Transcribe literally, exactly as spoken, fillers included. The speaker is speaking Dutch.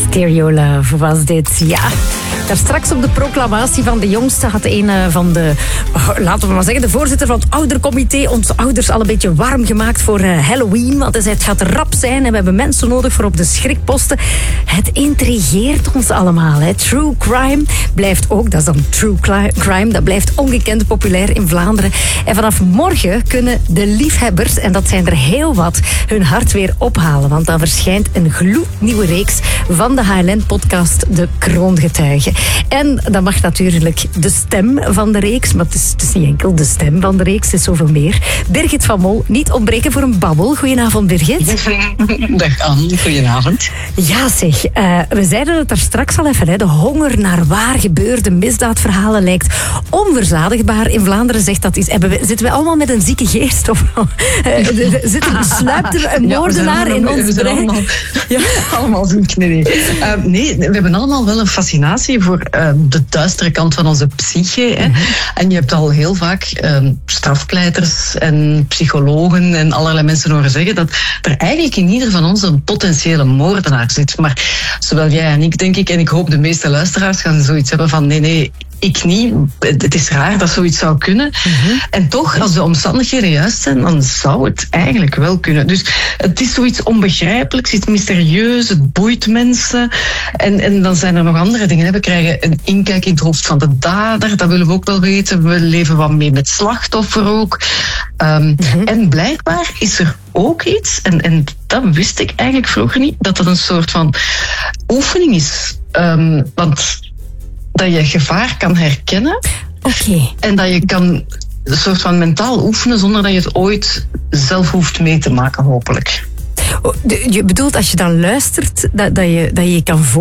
Stereo Love was dit, ja. Daar straks op de proclamatie van de jongste had een van de, laten we maar zeggen, de voorzitter van het oudercomité onze ouders al een beetje warm gemaakt voor Halloween. Want hij zei, het gaat rap zijn en we hebben mensen nodig voor op de schrikposten. Het intrigeert ons allemaal. Hè. True crime blijft ook, dat is dan true crime, dat blijft ongekend populair in Vlaanderen. En vanaf morgen kunnen de liefhebbers, en dat zijn er heel wat, hun hart weer ophalen. Want dan verschijnt een gloednieuwe reeks van de H L N-podcast De Kroongetuigen. En dat mag natuurlijk de stem van de reeks, maar het is, het is niet enkel de stem van de reeks, het is zoveel meer. Birgit van Mol, niet ontbreken voor een babbel. Goedenavond, Birgit. Dag Anne, goedenavond. Ja zeg, uh, we zeiden het daar straks al even, hè. De honger naar waar gebeurde misdaadverhalen lijkt onverzadigbaar. In Vlaanderen zegt dat is, hebben we, zitten we allemaal met een zieke geest? Of uh, zit er, sluipt er een moordenaar ja, in ons we brein? Allemaal, ja. allemaal ziek, nee, nee. Uh, nee, we hebben allemaal wel een fascinatie voor uh, de duistere kant van onze psyche. Hè. Mm-hmm. En je hebt al heel vaak uh, strafpleiters en psychologen en allerlei mensen horen zeggen dat er eigenlijk in ieder van ons een potentiële moordenaar zit. Maar zowel jij en ik, denk ik, en ik hoop de meeste luisteraars gaan zoiets hebben van nee, nee, ik niet. Het is raar dat zoiets zou kunnen. Mm-hmm. En toch, als de omstandigheden juist zijn, dan zou het eigenlijk wel kunnen. Dus het is zoiets onbegrijpelijks, iets mysterieus, het boeit mensen. En, en dan zijn er nog andere dingen. We krijgen een inkijk in het hoofd van de dader, dat willen we ook wel weten. We leven wat mee met slachtoffer ook. Um, mm-hmm. En blijkbaar is er ook iets, en, en dat wist ik eigenlijk vroeger niet, dat dat een soort van oefening is. Um, want dat je gevaar kan herkennen. Okay. En dat je kan een soort van mentaal oefenen zonder dat je het ooit zelf hoeft mee te maken, hopelijk. Je bedoelt, als je dan luistert, dat, dat, je, dat je je kan